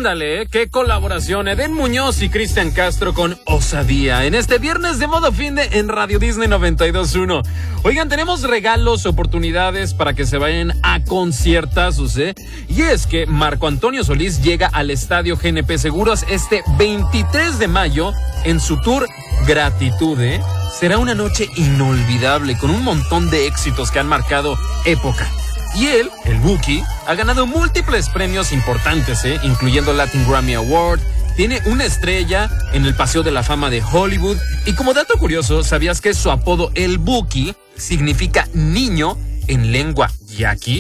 Ándale, qué colaboración. Eden Muñoz y Cristian Castro con Osadía en este viernes de modo finde en Radio Disney 92.1. Oigan, tenemos regalos, oportunidades para que se vayan a conciertazos, ¿eh? Y es que Marco Antonio Solís llega al Estadio GNP Seguros este 23 de mayo en su tour Gratitud, ¿eh? Será una noche inolvidable con un montón de éxitos que han marcado época. Y él, el Buki, ha ganado múltiples premios importantes, incluyendo Latin Grammy Award, tiene una estrella en el Paseo de la Fama de Hollywood. Y como dato curioso, ¿sabías que su apodo, el Buki, significa niño en lengua yaqui?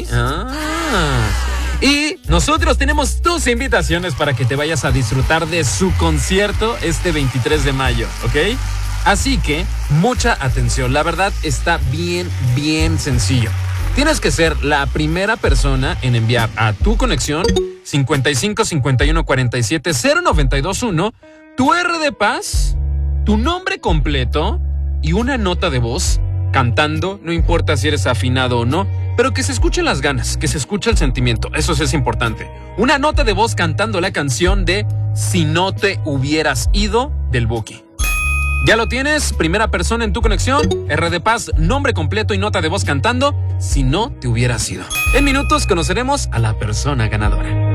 Y nosotros tenemos tus invitaciones para que te vayas a disfrutar de su concierto este 23 de mayo, ¿ok? Así que, mucha atención, la verdad está bien sencillo. Tienes que ser la primera persona en enviar a tu conexión 55 51 47 0921 tu RD Paz, tu nombre completo y una nota de voz cantando, no importa si eres afinado o no, pero que se escuchen las ganas, que se escuche el sentimiento, eso sí es importante. Una nota de voz cantando la canción de Si no te hubieras ido del Buki. ¿Ya lo tienes? Primera persona en tu conexión, RD Paz, nombre completo y nota de voz cantando Si no te hubieras ido. En minutos conoceremos a la persona ganadora.